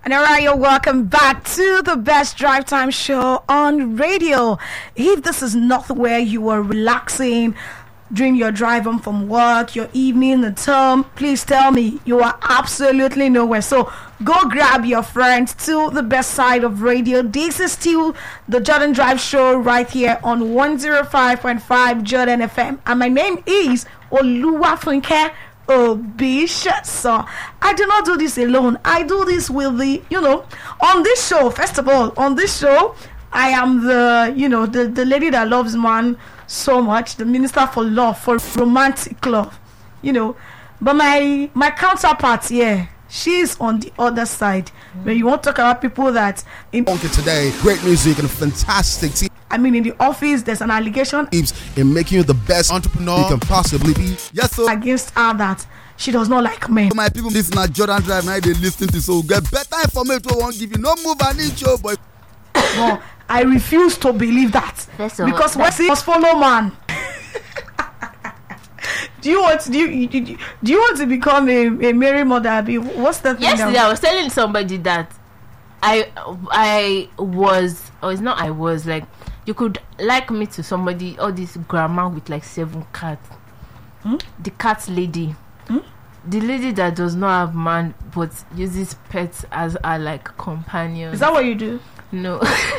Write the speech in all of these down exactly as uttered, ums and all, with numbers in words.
And alright, you're welcome back to the best drive time show on radio. If this is not where you are relaxing during your drive home from work, your evening, the term, please tell me you are absolutely nowhere. So go grab your friends to the best side of radio. This is still the Jordan Drive Show right here on one oh five point five Jordan F M. And my name is Oluwafunke Obish. So I do not do this alone. I do this with the, you know, on this show. First of all, on this show, I am the, you know, the, the lady that loves man so much, the minister for love, for romantic love, you know. But my my counterpart here, she's on the other side. Mm. When you want to talk about people that in today, great music and a fantastic team. I mean, in the office, there's an allegation in making you the best entrepreneur you can possibly be. Yes, sir. Against her that she does not like men. My people, this is not Jordan Drive. Now they listen to, so get better information. Won't give you no move and inch, boy. No, I refuse to believe that because Wesley must follow man. Do you want? Do you do you, do you want to become a, a Mary mother? What's that? Yesterday, I was telling somebody that I I was, or it's not. I was like. You could like me to somebody, all this grandma with like seven cats. Hmm? The cat lady. Hmm? The lady that does not have man but uses pets as our like companions. Is that what you do? No. No,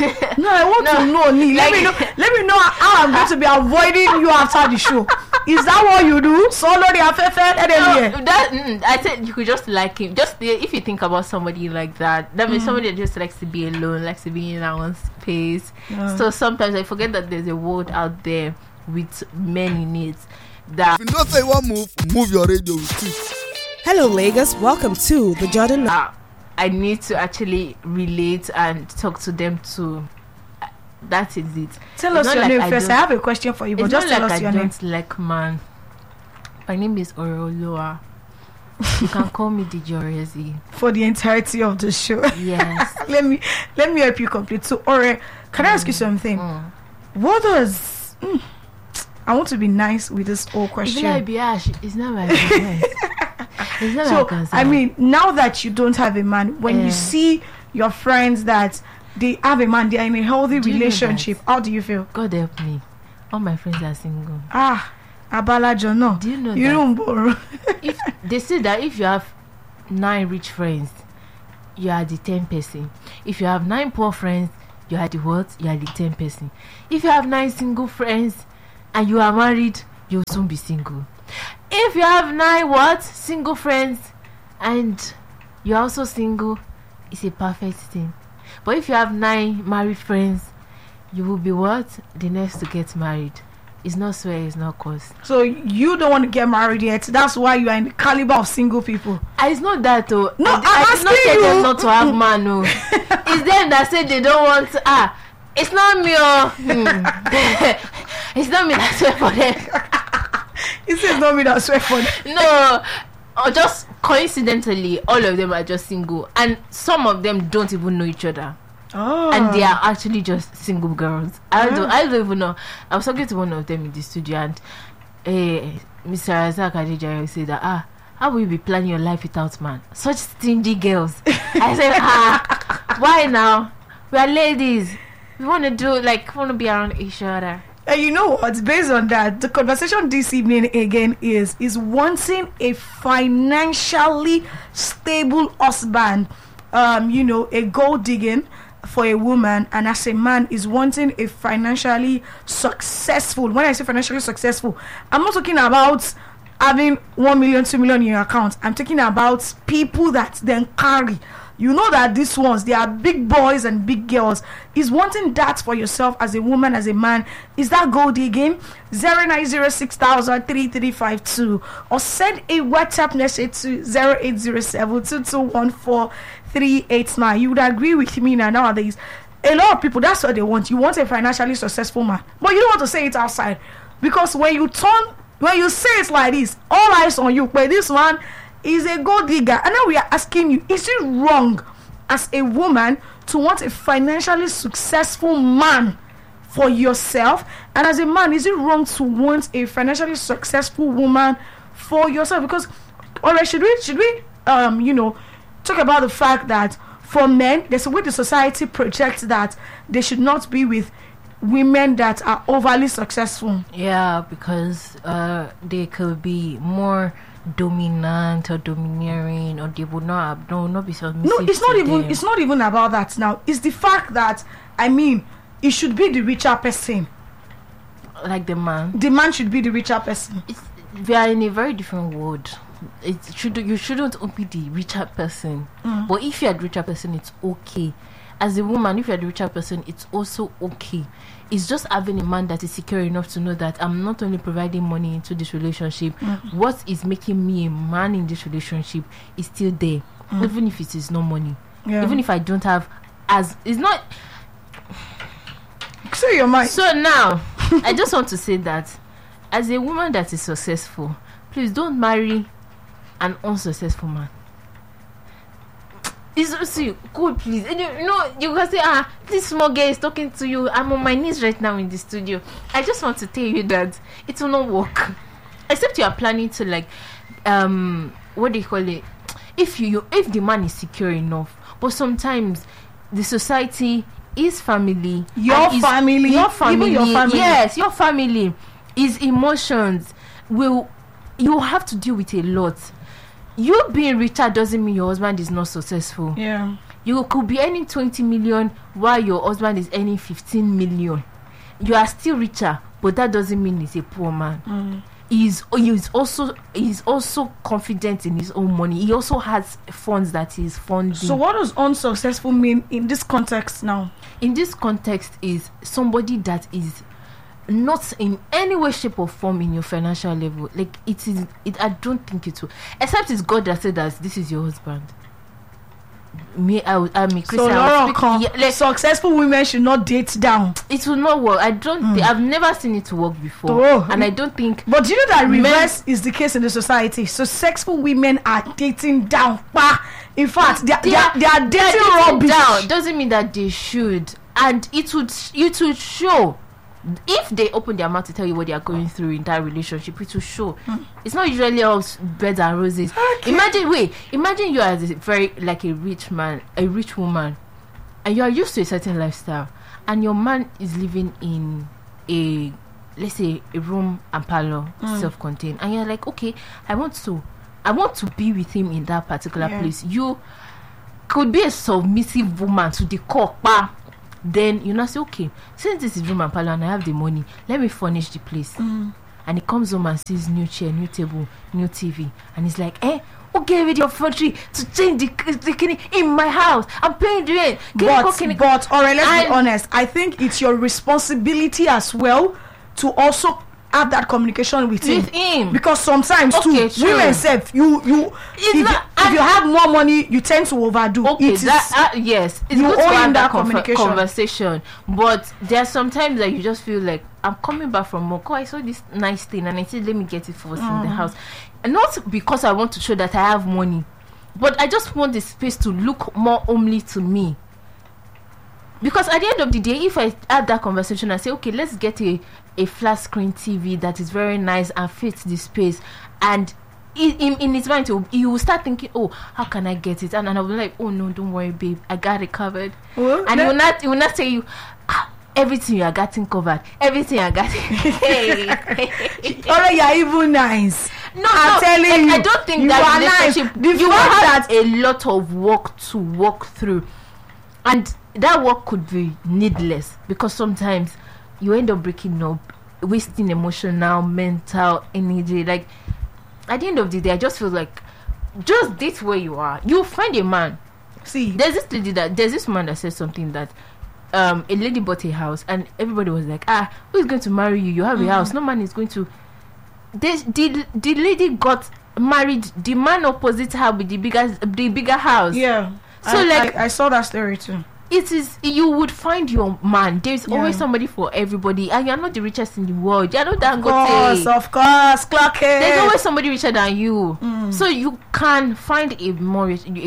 I want no. to know. Like, let me know. Let me know how I'm going to be avoiding you after the show. Is that what you do? Solo the affair, no, that mm, I said you could just like him. Just if you think about somebody like that, that means mm. somebody that just likes to be alone, likes to be in our own space. Yeah. So sometimes I forget that there's a world out there with many needs. That if you don't say one move, move your radio with it. Hello, Lagos. Welcome to the Jordan. Uh, I need to actually relate and talk to them too. That is it. Tell it's us your like name I first. I have a question for you, but just tell like us I your name. I don't like man. My name is Oroloa. You can call me the Jorezi. For the entirety of the show. Yes. let me let me help you complete. So, Ore, can mm. I ask you something? Mm. What does? Mm, I want to be nice with this whole question. It's not be ash. It's not my business. It's not so, my I mean, now that you don't have a man, when uh, you see your friends that they have a man, they are in a healthy relationship, how do you feel? God help me. All my friends are single. Ah, Abalajo, no. Do you know you that? Don't borrow. If they say that if you have nine rich friends, you are the ten person. If you have nine poor friends, you are the what? You are the ten person. If you have nine single friends and you are married, you will soon be single. If you have nine what? Single friends and you're also single, it's a perfect thing. But if you have nine married friends, you will be what? The next to get married. It's not swear, it's not cause. So you don't want to get married yet. That's why you are in the caliber of single people. Ah, it's not that though. No, I, I'm I asking did not say you. them not to have man. No, it's them that say they don't want. To, ah, it's not me. Oh, hmm. It's not me that swear for them. It says not me that swear for them. No. Or just coincidentally, all of them are just single, and some of them don't even know each other. Oh. And they are actually just single girls. I don't, I don't even know. I was talking to one of them in the studio, and uh, Mister Razak Adijay said that ah, how will you be planning your life without man? Such stingy girls. I said ah, why now? We are ladies. We want to do like want to be around each other. And you know what? Based on that, the conversation this evening again is is wanting a financially stable husband. Um, you know, a gold digging for a woman, and as a man is wanting a financially successful. When I say financially successful, I'm not talking about having one million, two million in your account. I'm talking about people that then carry. You know that these ones, they are big boys and big girls. Is wanting that for yourself as a woman, as a man. Is that gold digging? zero nine zero six thousand three three five two, or send a WhatsApp message to zero eight zero seven two two one four three eight nine. You would agree with me now nowadays. A lot of people, that's what they want. You want a financially successful man, but you don't want to say it outside, because when you turn, when you say it like this, all eyes on you. But this one is a gold digger, and now we are asking you: is it wrong as a woman to want a financially successful man for yourself, and as a man, is it wrong to want a financially successful woman for yourself? Because, alright, should we should we um you know talk about the fact that for men, there's a way the society projects that they should not be with women that are overly successful. Yeah, because uh, they could be more dominant or domineering, or they would not have, no, not be submissive. No, it's not to even them. it's not even about that now. It's the fact that, I mean, it should be the richer person. Like the man. The man should be the richer person. It's, we are in a very different world. It should you shouldn't be the richer person. Mm. But if you're the richer person, it's okay. As a woman, if you're the richer person, it's also okay. It's just having a man that is secure enough to know that I'm not only providing money into this relationship, Mm. what is making me a man in this relationship is still there, Mm. even if it is no money. Yeah. Even if I don't have, as it's not. Say your mind. So now, I just want to say that as a woman that is successful, please don't marry an unsuccessful man. It's see, good, please. And you, you know, you can say, ah, this small girl is talking to you. I'm on my knees right now in the studio. I just want to tell you that it will not work, except you are planning to, like, um, what do you call it? If you, if the man is secure enough, but sometimes the society, his family, Your and his- family, your even family, your family. yes, your family, his emotions will, you have to deal with a lot. You being richer doesn't mean your husband is not successful. Yeah. You could be earning twenty million while your husband is earning fifteen million. You are still richer, but that doesn't mean he's a poor man. Mm. He's, he's also he's also confident in his own money. He also has funds that he's funding. So what does unsuccessful mean in this context now? In this context is somebody that is not in any way, shape or form in your financial level. Like it is it I don't think it will, except it's God that said that this is your husband. Me I will, I'm a Christian. So I will Laura, speak- come, yeah, like, successful women should not date down. it will not work. I don't Mm. thi- I've never seen it work before. Oh. And I don't think But do you know that Men- reverse is the case in the society? Successful women are dating down. Bah! In fact, they are, they are, they are they are dating dating rubbish. down. Doesn't mean that they should. And it would it would show. If they open their mouth to tell you what they are going through in that relationship, it will show. It's not usually all beds and roses. Okay. Imagine, wait, imagine you are a very, like a rich man, a rich woman, and you are used to a certain lifestyle, and your man is living in a, let's say, a room and parlor, Mm. self-contained, and you're like, okay, I want to, I want to be with him in that particular Yeah. place. You could be a submissive woman to the core, bah. Then you know, say, okay, since this is room and parlor and I have the money, let me furnish the place. Mm. And he comes home and sees new chair, new table, new T V, and he's like, eh, okay, with your factory to change the, the kidney in my house. I'm paying the rent. Can you go, But, can you- but, alright, let's And- be honest. I think it's your responsibility as well to also have that communication with him. with him. Because sometimes Okay, too, true. women self, you you It's if, not- you if you have more money, you tend to overdo. Okay, It is that, uh, yes, it's you good to owe him have that that conver- communication. conversation. But there are sometimes that you just feel like, I'm coming back from work. Oh, I saw this nice thing, and I said, let me get it for us in the Mm. house. And not because I want to show that I have money, but I just want the space to look more homely to me. Because at the end of the day, if I have that conversation and say, okay, let's get a, a flat screen T V that is very nice and fits the space, and in, in, in his mind, he'll- he will start thinking, oh, how can I get it? And, and I'll be like, oh, no, don't worry, babe, I got it covered. Well, And he let- will not, he will not tell you, ah, everything you are getting covered, everything you are getting. Hey. alright, you're even nice. No, I'm no, telling I, you, I don't think you that are nice. relationship. The You fact have that- a lot of work to walk through, and that work could be needless because sometimes you end up breaking up, wasting emotional, mental energy. Like at the end of the day, I just feel like just date where you are. You find a man. See, There's this lady that there's this man that said something that um a lady bought a house and everybody was like, ah, who is going to marry you? You have a Mhm. house. No man is going to. This the the lady got married. The man opposite her with the bigger the bigger house. yeah. So, I, like- I, I saw that story too. It is, you would find your man. There's Yeah. always somebody for everybody, and you're not the richest in the world. You're not Of course, Dangote. of course, clock it. There's always somebody richer than you. Mm. So you can find a more rich, a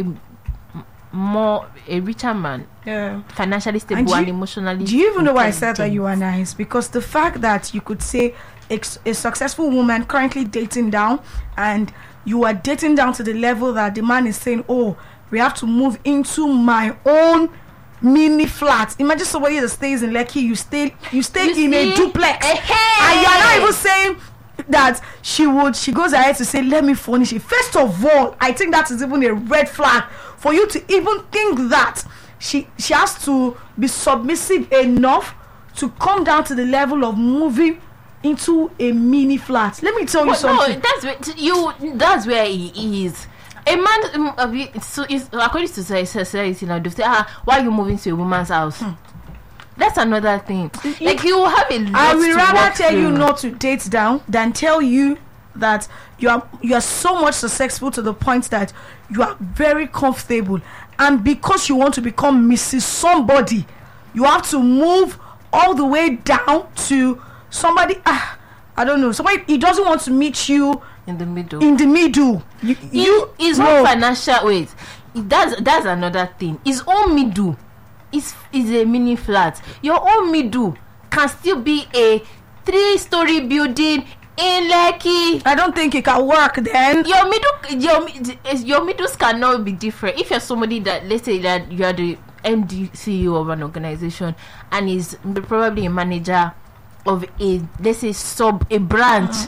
more a richer man, yeah. financially stable And and, do you- emotionally. Do you even know why I said that intelligent. you are nice? Because the fact that you could say a, a successful woman currently dating down, and you are dating down to the level that the man is saying, oh, we have to move into my own mini flat. Imagine somebody that stays in Lekki, you stay you stay You in see? a duplex, Hey. and you are not even saying that she would she goes ahead to say, let me furnish it. First of all, I think that is even a red flag for you to even think that she she has to be submissive enough to come down to the level of moving into a mini flat. Let me tell you Well, something. no, that's where you. That's where he is. A man, um, uh, we- so it's, according to soci- society now, they say, ah, why are you moving to a woman's house? Hmm. That's another thing. Like you will have a lot I will to rather work tell you through. not to date down than tell you that you are you are so much successful to the point that you are very comfortable, and because you want to become Missus Somebody, you have to move all the way down to somebody. Ah, I don't know. Somebody he doesn't want to meet you in the middle. in the middle. You, you It's no. not financial. Wait, that's that's another thing. His own middle is is a mini flat. Your own middle can still be a three-story building in Lekki. I don't think it can work then. Your middle, your mid- your middles cannot be different. If you're somebody that, let's say that you are the M D, C E O of an organization, and is probably a manager of a, let's say, sub a branch.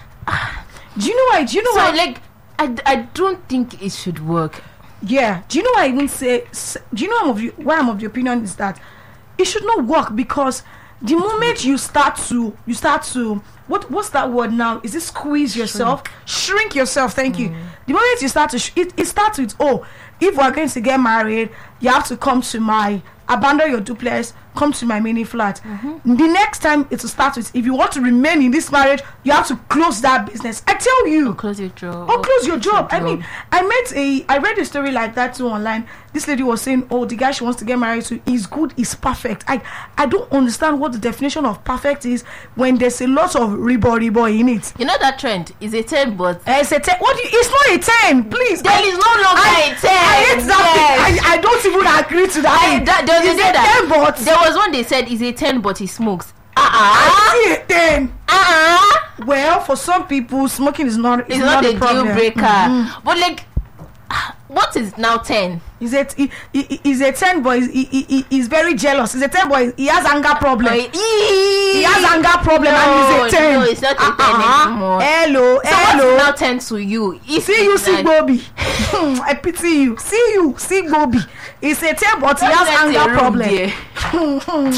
Do you know why? Do you know So why? like, I, I don't think it should work. Yeah. Do you know why I even say? s- Do you know I'm of the, why I'm of the opinion is that it should not work, because the moment you start to you start to what what's that word now? Is it squeeze yourself, shrink yourself? Thank you. The moment you start to sh- it, it starts with, oh, if we're going to get married, you have to come to my abandon your duplex, come to my mini flat. The next time it will start with, if you want to remain in this marriage, you have to close that business. I tell you. Close your job. Oh, close your job. I mean, I met a, I read a story like that too online. This lady was saying, oh, the guy she wants to get married to is good, is perfect. I, I don't understand what the definition of perfect is when there's a lot of ribo ribo in it. You know that trend is a ten, but Uh, it's a ten. What? Do you, it's not a ten. Please. there I, is no longer I, a ten. I hate that. Yes. I, I don't even agree to that. I, that, there was a It's day a that ten, but there was one they said is a ten, but he smokes. Uh I see a ten. uh uh uh. Well, for some people, smoking is not. It's is not, not a a deal problem. breaker. Mhm. But like, what is now ten? He's a he, he, he's a ten boy. He, he, he, he's very jealous. He's a ten boy. He has anger problem. He He has anger problem no, and he's a ten. No, it's not a ten Uh-uh. anymore. Hello, So what hello. is now ten to you? If See you, it's see like- Bobby. I pity you. See you, see Bobby. He's a ten, but he Just has let a anger room problem. there.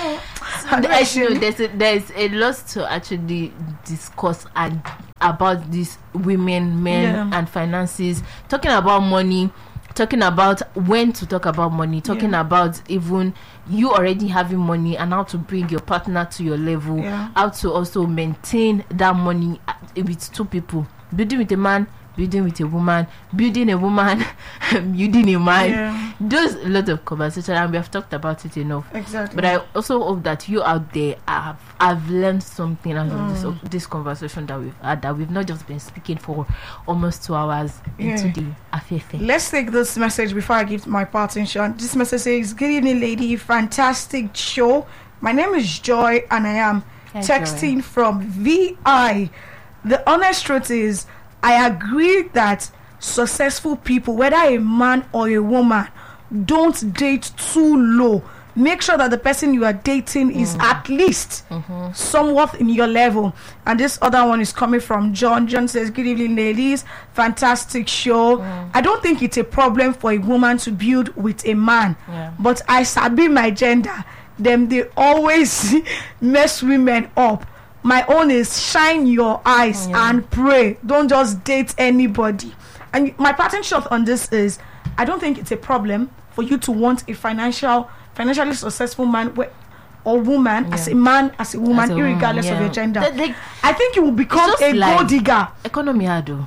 I know I There's, no, should- there's, a, there's a lot to actually discuss and about these women, men, Yeah. and finances. Talking about money, talking about when to talk about money, talking Yeah. about even you already having money and how to bring your partner to your level, Yeah. how to also maintain that money uh, with two people, building with a man, building with a woman, building a woman, building a man. Yeah. There's a lot of conversation and we have talked about it enough. Exactly. But I also hope that you out there have have learned something out of this of this conversation that we've had, that we've not just been speaking for almost two hours into Yeah. the affair. Let's take this message before I give my partition. This message says, good evening, lady. Fantastic show. My name is Joy and I am Hi, texting from V I. The honest truth is, I agree that successful people, whether a man or a woman, don't date too low. Make sure that the person you are dating is at least somewhat in your level. And this other one is coming from John. John says, good evening, ladies. Fantastic show. I don't think it's a problem for a woman to build with a man. Yeah. But I sabi my gender. Them, they always mess women up. My own is shine your eyes Yeah. and pray. Don't just date anybody. And my pattern shot on this is, I don't think it's a problem for you to want a financial, financially successful man wh- or woman, as Yeah. a man, as a woman, As a woman, irregardless of yeah. your gender. That, like, I think you will become just a like- gold digger. economy ado.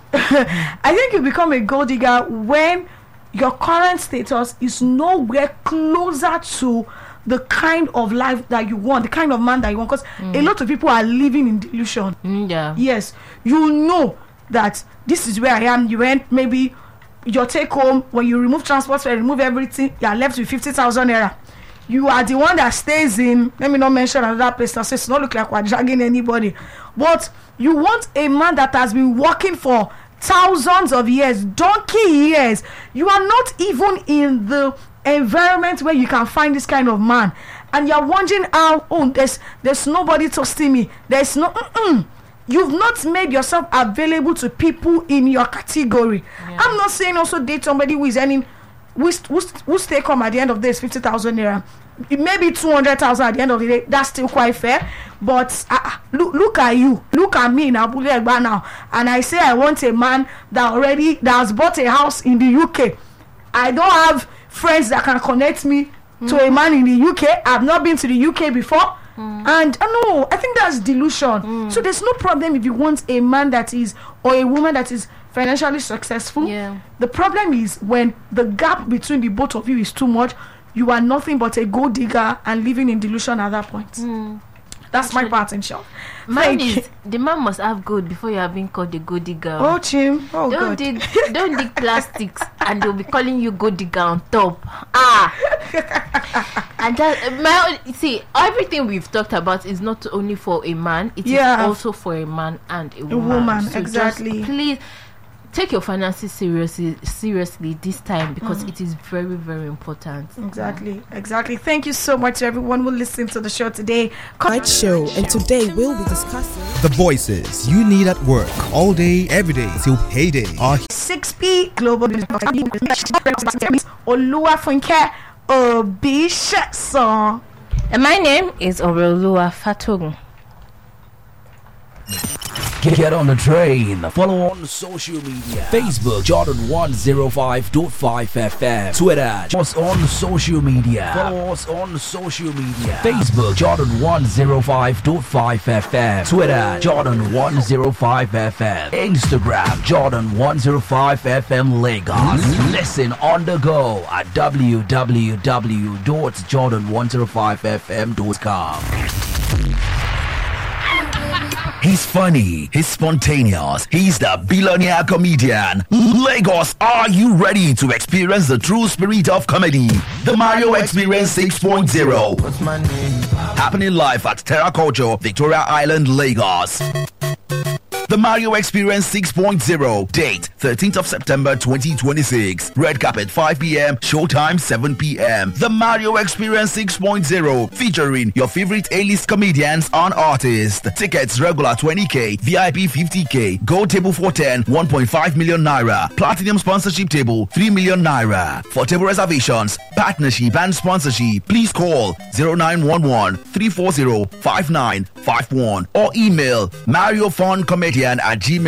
I think you become a gold digger when your current status is nowhere closer to the kind of life that you want, the kind of man that you want. Because a lot of people are living in delusion. Mm, yeah. Yes, you know that this is where I am. You went maybe your take home when you remove transport fare, remove everything, you are left with fifty thousand naira. You are the one that stays in. Let me not mention another place that says it's not look like we're dragging anybody, but you want a man that has been working for thousands of years, donkey years. You are not even in the environment where you can find this kind of man, and you're wondering how, oh, there's there's nobody to see me. There's no. Mm-mm. You've not made yourself available to people in your category. Yeah. I'm not saying also date somebody who is earning, who's who's who's take home at the end of the day is fifty thousand naira. Maybe two hundred thousand at the end of the day. That's still quite fair. But uh, look, look at you, look at me in Abule Egba now, and I say I want a man that already that has bought a house in the U K. I don't have friends that can connect me mm-hmm. to a man in the U K. I've not been to the U K before. Mm. And uh, no, I think that's delusion. Mm. So there's no problem if you want a man that is, or a woman that is financially successful. Yeah. The problem is when the gap between the both of you is too much, you are nothing but a gold digger and living in delusion at that point. Mm. That's Actually, my part in short. Mine is the man must have gold before you are being called a gold digger. Oh, Chim. Oh, don't God. dig, don't dig plastics, and they'll be calling you gold digger on top. Ah, and that my see everything we've talked about is not only for a man; it yeah. is also for a man and a woman. A woman, so exactly. Please take your finances seriously seriously this time, because mm. it is very, very important. Exactly, exactly. Thank you so much to everyone who listened to the show today. Night show, and today we'll be discussing the voices you need at work all day, every day till payday. Are six P Global Oluwafunke Obishason. And my name is Orelua Fatogun. Get on the train. Follow on social media. Facebook Jordan one oh five point five F M. Twitter. Follow us on social media. Follow us on social media. Facebook Jordan one oh five point five F M. Twitter Jordan one oh five F M. Instagram Jordan one oh five F M Lagos. Listen on the go at w w w dot jordan one oh five f m dot com. He's funny, he's spontaneous, he's the billionaire comedian. Lagos, are you ready to experience the true spirit of comedy? The Mario Experience six point oh. What's my name? Happening live at Terra Culture, Victoria Island, Lagos. The Mario Experience six point oh. Date thirteenth of September twenty twenty-six. Red carpet five p.m. Showtime seven p.m. The Mario Experience six point oh. Featuring your favorite A-list comedians and artists. Tickets regular twenty thousand, V I P fifty thousand. Gold table for ten, one point five million naira. Platinum sponsorship table, three million naira. For table reservations, partnership and sponsorship, please call zero nine one one, three four zero, five nine five one or email Mario Fun Comedian at gmail.